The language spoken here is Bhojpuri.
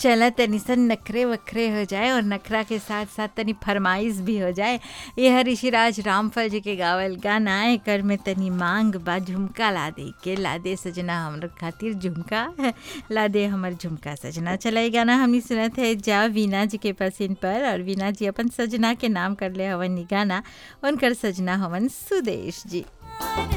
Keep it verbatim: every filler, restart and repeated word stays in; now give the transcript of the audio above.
चला तनी सन नखरे वखरे हो जाए और नखरा के साथ साथ तनी फरमाइश भी हो जाए। यह ऋषिराज रामफल जी के गावल गाना एकर में तनी मांग बा झुमका ला दे के ला दे सजना हमर खातिर झुमका ला दे हमर झुमका सजना। चला ये गाना हमनी सुनत है जा वीना जी के पसंद पर और वीना जी अपन सजना के नाम कर ले हवन इ गाना उनकर सजना हवन सुदेश जी।